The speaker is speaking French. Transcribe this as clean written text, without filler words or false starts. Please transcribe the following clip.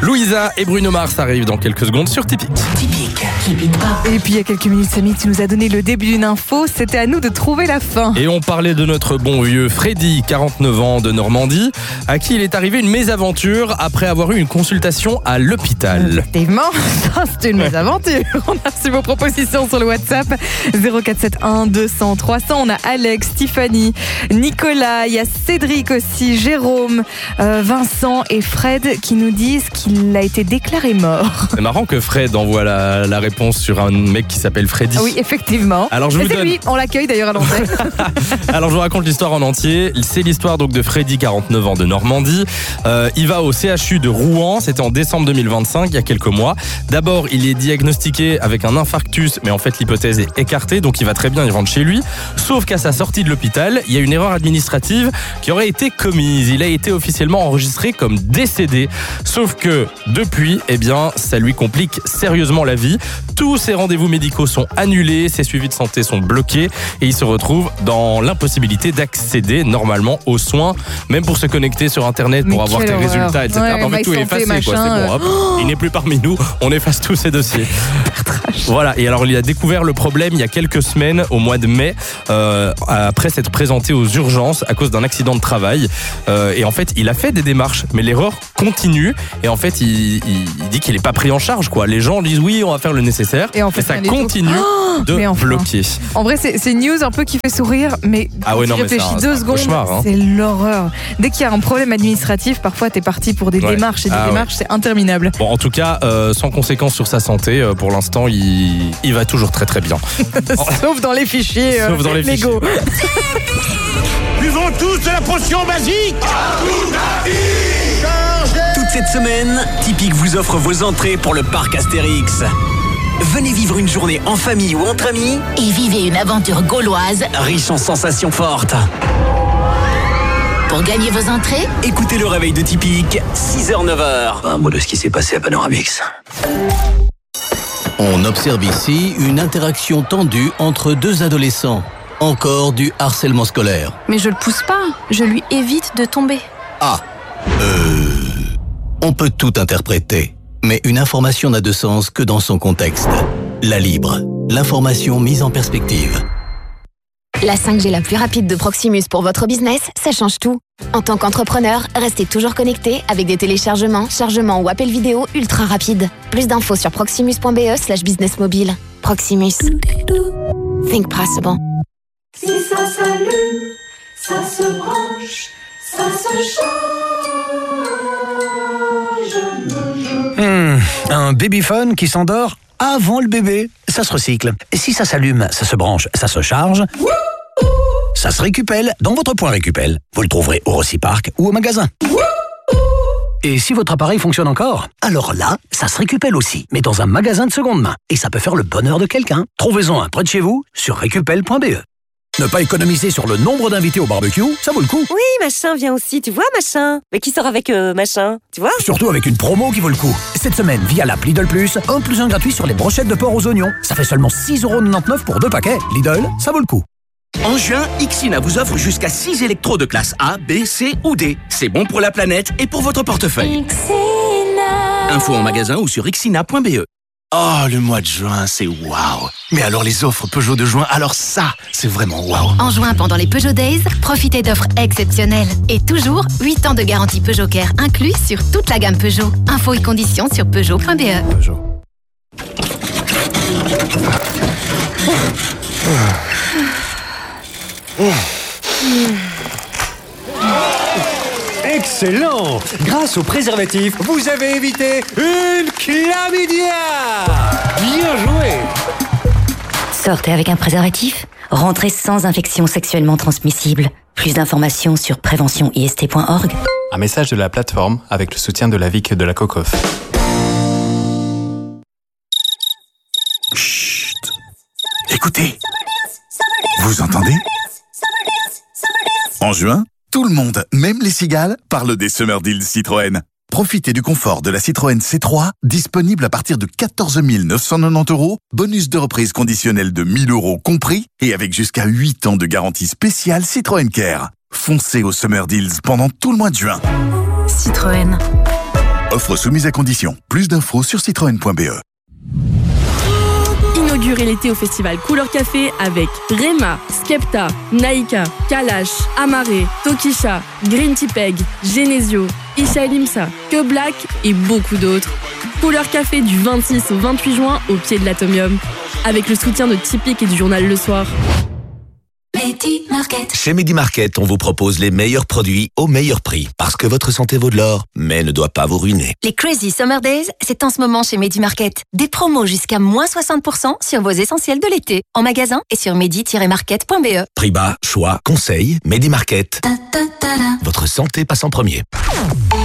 Louisa et Bruno Mars arrivent dans quelques secondes sur Tipeee. Et puis il y a quelques minutes, Samy, tu nous as donné le début d'une info. C'était à nous de trouver la fin. Et on parlait de notre bon vieux Freddy, 49 ans, de Normandie, à qui il est arrivé une mésaventure après avoir eu une consultation à l'hôpital. Effectivement, ça c'est une mésaventure. On a reçu vos propositions sur le WhatsApp 0471 200 300. On a Alex, Tiffany, Nicolas, il y a Cédric aussi, Jérôme, Vincent et Fred qui nous disent qu'il a été déclaré mort. C'est marrant que Fred envoie la réponse sur un mec qui s'appelle Freddy. Oui, effectivement. Alors c'est lui, on l'accueille d'ailleurs à l'antenne. Alors je vous raconte l'histoire en entier. C'est l'histoire donc de Freddy, 49 ans, de Normandie. Il va au CHU de Rouen, c'était en décembre 2025, il y a quelques mois. D'abord, il est diagnostiqué avec un infarctus, mais en fait l'hypothèse est écartée, donc il va très bien, il rentre chez lui. Sauf qu'à sa sortie de l'hôpital, il y a une erreur administrative qui aurait été commise. Il a été officiellement enregistré comme décédé. Sauf que depuis, ça lui complique sérieusement la vie. Tous ses rendez-vous médicaux sont annulés, ses suivis de santé sont bloqués et il se retrouve dans l'impossibilité d'accéder normalement aux soins, même pour se connecter sur internet pour avoir tes résultats, etc. Ouais, en fait, tout est effacé, quoi. C'est bon, hop, il n'est plus parmi nous, on efface tous ses dossiers. Voilà, et alors il a découvert le problème il y a quelques semaines, au mois de mai, après s'être présenté aux urgences à cause d'un accident de travail. Et en fait, il a fait des démarches, mais l'erreur continue. Et en fait, il dit qu'il n'est pas pris en charge, quoi. Les gens disent oui, on va faire le nécessaire, et en fait, ça continue de bloquer. En vrai, c'est une news un peu qui fait sourire, mais quand tu réfléchis 2 secondes, c'est l'horreur. Dès qu'il y a un problème administratif, parfois t'es parti pour des démarches, et des démarches, c'est interminable. Bon, en tout cas, sans conséquence sur sa santé, pour l'instant, il va toujours très très bien. Sauf dans les fichiers légaux. Buvons tous de la potion basique. Toute cette semaine, Tipeee vous offre vos entrées pour le parc Astérix. Venez vivre une journée en famille ou entre amis et vivez une aventure gauloise riche en sensations fortes. Pour gagner vos entrées, écoutez le réveil de Tipeee, 6h-9h. Un mot de ce qui s'est passé à Panoramix. On observe ici une interaction tendue entre 2 adolescents. Encore du harcèlement scolaire. Mais je le pousse pas, je lui évite de tomber. On peut tout interpréter, mais une information n'a de sens que dans son contexte. La Libre, l'information mise en perspective. La 5G la plus rapide de Proximus pour votre business, ça change tout. En tant qu'entrepreneur, restez toujours connecté avec des téléchargements, chargements ou appels vidéo ultra rapides. Plus d'infos sur proximus.be/business mobile. Proximus. Think possible. Si ça s'allume, ça se branche, ça se charge. Un babyphone qui s'endort avant le bébé, ça se recycle. Et si ça s'allume, ça se branche, ça se charge, ça se récupelle dans votre point Récupel. Vous le trouverez au Rocipark ou au magasin. Et si votre appareil fonctionne encore, alors là, ça se récupelle aussi, mais dans un magasin de seconde main. Et ça peut faire le bonheur de quelqu'un. Trouvez-en un près de chez vous sur récupel.be. Ne pas économiser sur le nombre d'invités au barbecue, ça vaut le coup. Oui, Machin vient aussi, tu vois, Machin. Mais qui sort avec Machin, tu vois? Surtout avec une promo qui vaut le coup. Cette semaine, via l'app Lidl Plus, 1 + 1 gratuit sur les brochettes de porc aux oignons. Ça fait seulement 6,99€ pour 2 paquets. Lidl, ça vaut le coup. En juin, Ixina vous offre jusqu'à 6 électros de classe A, B, C ou D. C'est bon pour la planète et pour votre portefeuille. Ixina. Info en magasin ou sur ixina.be. Oh, le mois de juin, c'est waouh. Mais alors les offres Peugeot de juin, alors ça, c'est vraiment waouh. En juin, pendant les Peugeot Days, profitez d'offres exceptionnelles. Et toujours, 8 ans de garantie Peugeot Care inclus sur toute la gamme Peugeot. Infos et conditions sur Peugeot.be. Excellent! Grâce au préservatif, vous avez évité une chlamydia! Bien joué! Sortez avec un préservatif, rentrez sans infection sexuellement transmissible. Plus d'informations sur préventionist.org. Un message de la plateforme avec le soutien de la VIC de la COCOF. Chut! Écoutez! Vous entendez? En juin, tout le monde, même les cigales, parle des Summer Deals Citroën. Profitez du confort de la Citroën C3, disponible à partir de 14 990 €, bonus de reprise conditionnel de 1 000 € compris, et avec jusqu'à 8 ans de garantie spéciale Citroën Care. Foncez aux Summer Deals pendant tout le mois de juin. Citroën. Offre Offre soumise à condition. Plus d'infos sur citroën.be. Inaugurez l'été au festival Couleur Café avec Rema, Skepta, Naïka, Kalash, Amaré, Tokisha, Green Tea Peg, Genesio, Isha Limsa, Que Black et beaucoup d'autres. Couleur Café du 26 au 28 juin au pied de l'Atomium. Avec le soutien de Tipeee et du journal Le Soir. Medi Market. Chez Medi Market, on vous propose les meilleurs produits au meilleur prix. Parce que votre santé vaut de l'or, mais ne doit pas vous ruiner. Les Crazy Summer Days, c'est en ce moment chez Medi Market. Des promos jusqu'à moins 60% sur vos essentiels de l'été. En magasin et sur medi-market.be. Prix bas, choix, conseils, Medi Market. Votre santé passe en premier.